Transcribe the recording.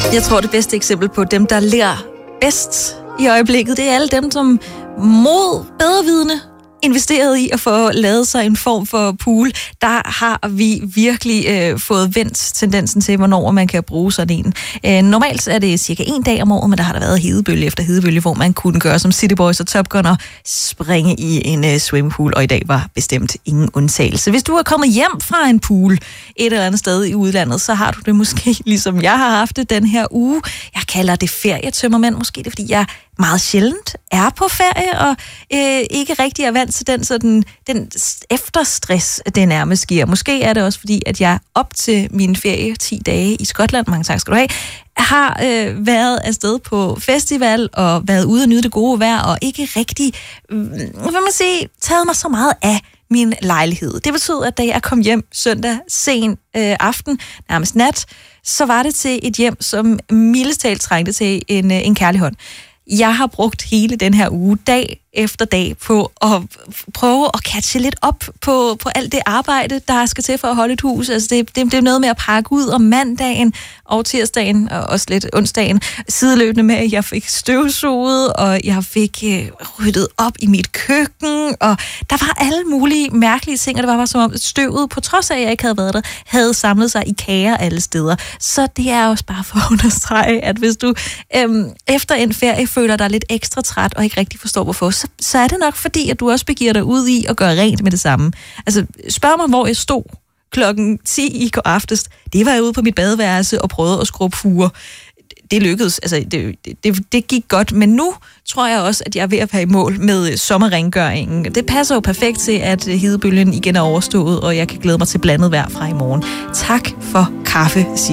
Jeg tror, det bedste eksempel på dem, der lærer bedst i øjeblikket, det er alle dem, som mod bedrevidende investeret i at få lavet sig en form for pool. Der har vi virkelig fået vendt tendensen til, hvornår man kan bruge sådan en. Normalt er det cirka 1 dag om året, men der har der været hedebølge efter hedebølge, hvor man kunne gøre som City Boys og Top Gun og springe i en swimmingpool, og i dag var bestemt ingen undtagelse. Hvis du er kommet hjem fra en pool et eller andet sted i udlandet, så har du det måske ligesom jeg har haft det den her uge. Jeg kalder det ferietømmermænd. Måske det er, fordi jeg meget sjældent er på ferie, og ikke rigtig er vant til den efterstress, det nærmest giver. Måske er det også, fordi at jeg op til min ferie 10 dage i Skotland, mange tak skal du have, har været afsted på festival og været ude og nyde det gode vejr, og ikke rigtig, taget mig så meget af min lejlighed. Det betød, at da jeg kom hjem søndag sen aften, nærmest nat, så var det til et hjem, som mildest talt trængte til en kærlig hånd. Jeg har brugt hele den her uge, dag efter dag, på at prøve at catche lidt op på alt det arbejde, der skal til for at holde et hus. Altså det er noget med at pakke ud om mandagen og tirsdagen, og også lidt onsdagen, sideløbende med, at jeg fik støvsuget, og jeg fik ryddet op i mit køkken, og der var alle mulige mærkelige ting, og det var bare som om støvet, på trods af, at jeg ikke havde været der, havde samlet sig i kager alle steder. Så det er også bare for at understrege, at hvis du efter en ferie føler dig lidt ekstra træt, og ikke rigtig forstår hvorfor, så er det nok fordi, at du også begiver dig ud i at gøre rent med det samme. Altså, spørg mig, hvor jeg stod klokken 10 i går aftes. Det var jeg ude på mit badeværelse og prøvede at skrubbe fuger. Det lykkedes. Altså, det gik godt. Men nu tror jeg også, at jeg er ved at være i mål med sommerrengøringen. Det passer jo perfekt til, at hedebølgen igen er overstået, og jeg kan glæde mig til blandet vejr fra i morgen. Tak for kaffe,